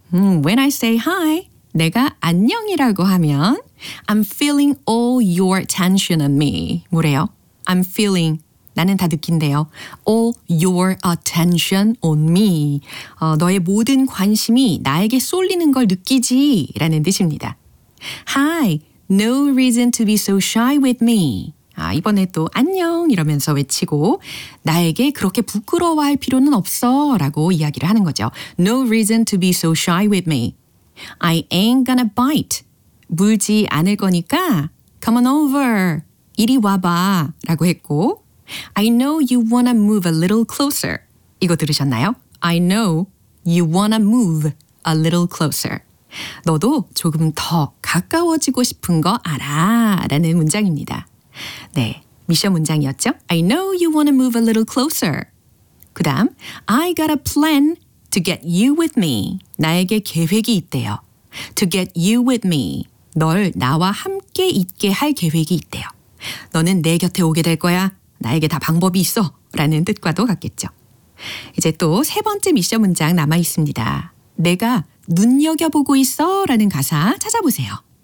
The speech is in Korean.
When I say hi, 내가 안녕이라고 하면 I'm feeling all your attention on me. 뭐래요? I'm feeling, 나는 다 느낀대요. All your attention on me. 너의 모든 관심이 나에게 쏠리는 걸 느끼지 라는 뜻입니다. Hi, no reason to be so shy with me. 이번에 또 안녕 이러면서 외치고 나에게 그렇게 부끄러워할 필요는 없어 라고 이야기를 하는 거죠. No reason to be so shy with me. I ain't gonna bite. 물지 않을 거니까 come on over. 이리 와봐 라고 했고 I know you wanna move a little closer. 이거 들으셨나요? I know you wanna move a little closer. 너도 조금 더 가까워지고 싶은 거 알아 라는 문장입니다. 네, 미션 문장이었죠. I know you want to move a little closer. 그 다음 I got a plan to get you with me. 나에게 계획이 있대요. To get you with me. 널 나와 함께 있게 할 계획이 있대요. 너는 내 곁에 오게 될 거야. 나에게 다 방법이 있어. 라는 뜻과도 같겠죠. 이제 또 세 번째 미션 문장 남아 있습니다. 내가 눈여겨보고 있어 라는 가사 찾아보세요.